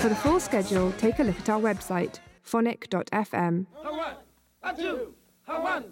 For the full schedule, take a look at our website, phonic.fm. A one, a two, a one,